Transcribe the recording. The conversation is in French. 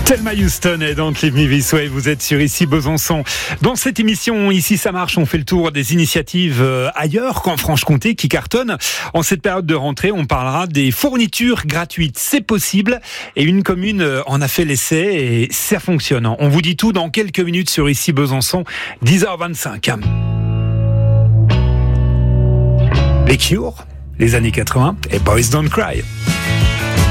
Thelma Houston et Don't Leave Me This Way, vous êtes sur Ici Besançon. Dans cette émission Ici ça marche, on fait le tour des initiatives ailleurs qu'en Franche-Comté qui cartonnent. En cette période de rentrée, on parlera des fournitures gratuites. C'est possible et une commune en a fait l'essai et ça fonctionne. On vous dit tout dans quelques minutes sur Ici Besançon, 10h25. Les Cure, les années 80 et Boys Don't Cry.